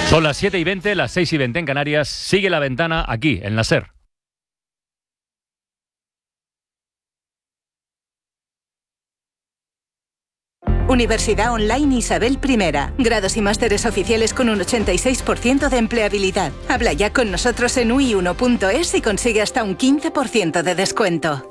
Son las 7:20, las 6:20 en Canarias. Sigue La Ventana aquí, en la SER. Universidad Online Isabel I. Grados y másteres oficiales con un 86% de empleabilidad. Habla ya con nosotros en ui1.es y consigue hasta un 15% de descuento.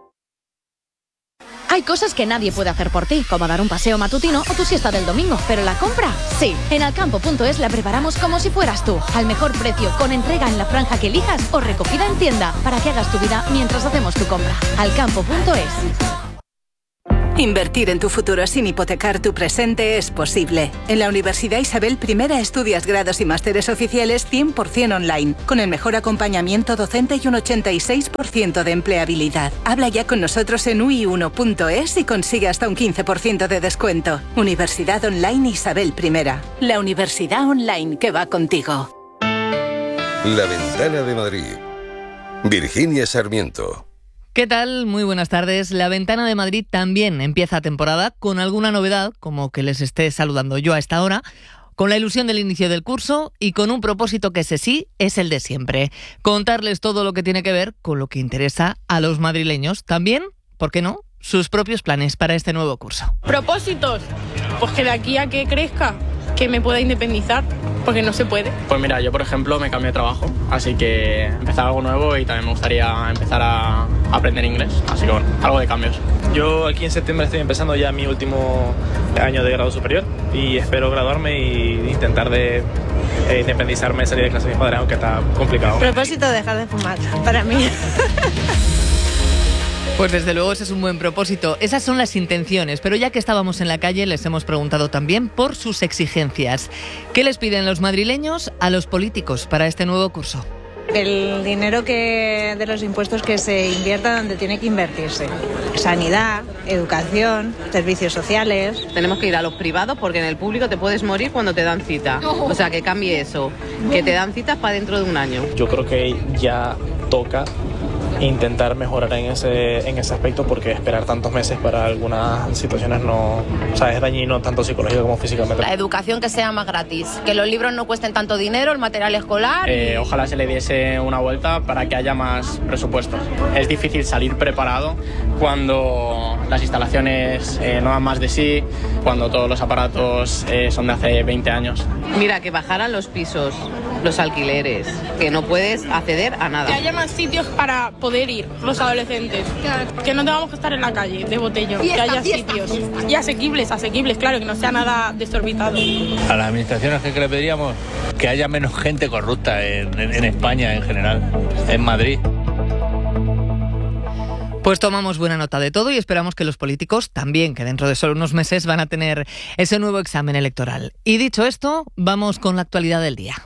Hay cosas que nadie puede hacer por ti, como dar un paseo matutino o tu siesta del domingo, pero la compra, sí. En alcampo.es la preparamos como si fueras tú, al mejor precio, con entrega en la franja que elijas o recogida en tienda, para que hagas tu vida mientras hacemos tu compra. Alcampo.es. Invertir en tu futuro sin hipotecar tu presente es posible. En la Universidad Isabel I estudias grados y másteres oficiales 100% online, con el mejor acompañamiento docente y un 86% de empleabilidad. Habla ya con nosotros en ui1.es y consigue hasta un 15% de descuento. Universidad Online Isabel I. La universidad online que va contigo. La Ventana de Madrid. Virginia Sarmiento. ¿Qué tal? Muy buenas tardes. La Ventana de Madrid también empieza temporada con alguna novedad, como que les esté saludando yo a esta hora, con la ilusión del inicio del curso y con un propósito que ese sí es el de siempre: contarles todo lo que tiene que ver con lo que interesa a los madrileños. También, ¿por qué no?, sus propios planes para este nuevo curso. ¿Propósitos? Pues que de aquí a que crezca, que me pueda independizar, porque no se puede. Pues mira, yo por ejemplo me cambié de trabajo, así que empezar algo nuevo y también me gustaría empezar a aprender inglés, así que bueno, algo de cambios. Yo aquí en septiembre estoy empezando ya mi último año de grado superior y espero graduarme e intentar de independizarme, salir de clase de mis padres, aunque está complicado. Propósito: dejar de fumar, para mí. Pues desde luego ese es un buen propósito. Esas son las intenciones, pero ya que estábamos en la calle les hemos preguntado también por sus exigencias. ¿Qué les piden los madrileños a los políticos para este nuevo curso? El dinero de los impuestos que se invierta donde tiene que invertirse. Sanidad, educación, servicios sociales. Tenemos que ir a los privados porque en el público te puedes morir cuando te dan cita. O sea, que cambie eso, que te dan citas para dentro de un año. Yo creo que ya toca intentar mejorar en ese aspecto, porque esperar tantos meses para algunas situaciones no, o sea, es dañino tanto psicológico como físicamente. La educación que sea más gratis, que los libros no cuesten tanto dinero, el material escolar. Ojalá se le diese una vuelta para que haya más presupuestos. Es difícil salir preparado cuando las instalaciones no dan más de sí, cuando todos los aparatos son de hace 20 años. Mira, que bajaran los pisos, los alquileres, que no puedes acceder a nada. Que haya más sitios para poder ir los adolescentes, que no tengamos que estar en la calle de botellón, que haya sitios y asequibles, claro, que no sea nada desorbitado. A las administraciones que le pediríamos que haya menos gente corrupta en España en general, en Madrid. Pues tomamos buena nota de todo y esperamos que los políticos también, que dentro de solo unos meses van a tener ese nuevo examen electoral. Y dicho esto, vamos con la actualidad del día.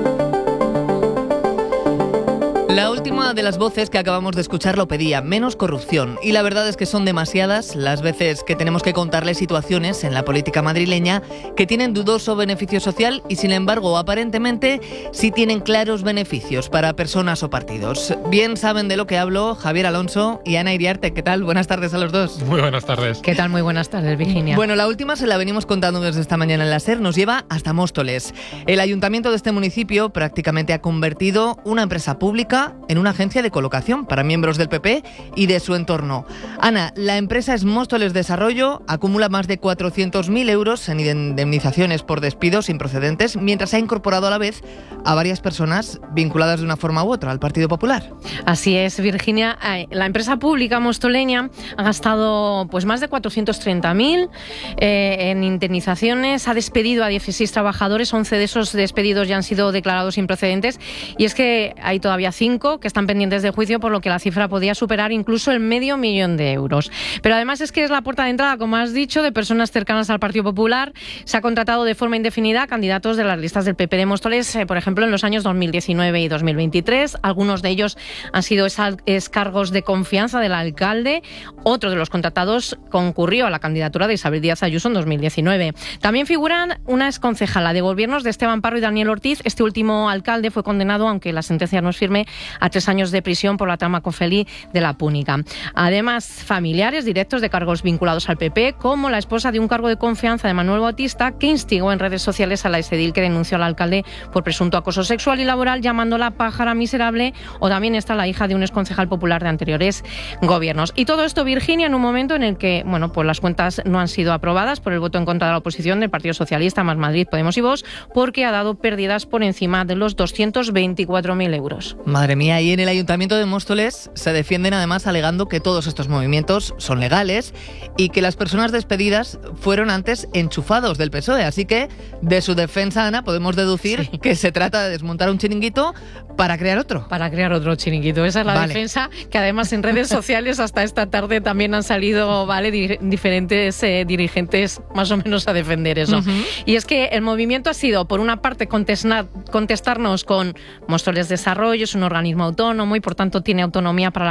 La última de las voces que acabamos de escuchar lo pedía: menos corrupción. Y la verdad es que son demasiadas las veces que tenemos que contarles situaciones en la política madrileña que tienen dudoso beneficio social y, sin embargo, aparentemente sí tienen claros beneficios para personas o partidos. Bien saben de lo que hablo Javier Alonso y Ana Iriarte. ¿Qué tal? Buenas tardes a los dos. Muy buenas tardes. ¿Qué tal? Muy buenas tardes, Virginia. Bueno, la última se la venimos contando desde esta mañana en la SER. Nos lleva hasta Móstoles. El ayuntamiento de este municipio prácticamente ha convertido una empresa pública en una agencia de colocación para miembros del PP y de su entorno. Ana, la empresa es Móstoles Desarrollo, acumula más de 400.000 euros en indemnizaciones por despidos improcedentes, mientras ha incorporado a la vez a varias personas vinculadas de una forma u otra al Partido Popular. Así es, Virginia. La empresa pública mostoleña ha gastado pues más de 430.000 en indemnizaciones, ha despedido a 16 trabajadores, 11 de esos despedidos ya han sido declarados improcedentes, y es que hay todavía 5 que están pendientes de juicio, por lo que la cifra podía superar incluso el $500.000 de euros. Pero además es que es la puerta de entrada, como has dicho, de personas cercanas al Partido Popular. Se ha contratado de forma indefinida a candidatos de las listas del PP de Móstoles, por ejemplo, en los años 2019 y 2023. Algunos de ellos han sido cargos de confianza del alcalde. Otro de los contratados concurrió a la candidatura de Isabel Díaz Ayuso en 2019. También figuran una exconcejala de gobiernos de Esteban Parro y Daniel Ortiz. Este último alcalde fue condenado, aunque la sentencia no es firme, a 3 años de prisión por la trama Confelí de la Púnica. Además, familiares directos de cargos vinculados al PP, como la esposa de un cargo de confianza de Manuel Bautista, que instigó en redes sociales a la exedil que denunció al alcalde por presunto acoso sexual y laboral, llamándola pájara miserable, o también está la hija de un exconcejal popular de anteriores gobiernos. Y todo esto, Virginia, en un momento en el que, bueno, pues las cuentas no han sido aprobadas por el voto en contra de la oposición del Partido Socialista, Más Madrid, Podemos y Vox, porque ha dado pérdidas por encima de los 224.000 euros. Madre mía, y en el Ayuntamiento de Móstoles se defienden además alegando que todos estos movimientos son legales y que las personas despedidas fueron antes enchufados del PSOE. Así que de su defensa, Ana, podemos deducir que se trata de desmontar un chiringuito para crear otro. Para crear otro chiringuito. Esa es la defensa, que además en redes sociales hasta esta tarde también han salido diferentes dirigentes más o menos a defender eso. Y es que el movimiento ha sido, por una parte, contestarnos con Móstoles Desarrollo, es un organismo autónomo y por tanto tiene autonomía para